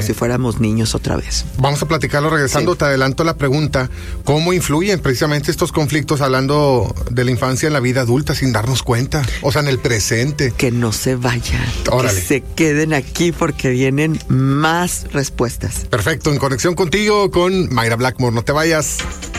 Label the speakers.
Speaker 1: si fuéramos niños otra vez.
Speaker 2: Vamos a platicarlo regresando. Sí. Te adelanto la pregunta: ¿cómo influyen precisamente estos conflictos, hablando de la infancia, en la vida adulta sin darnos cuenta? O sea, en el presente.
Speaker 1: Que no se vayan.
Speaker 2: Órale.
Speaker 1: Que se queden aquí porque vienen más respuestas.
Speaker 2: Perfecto, en conexión contigo con Mayra Blackmore. No te vayas.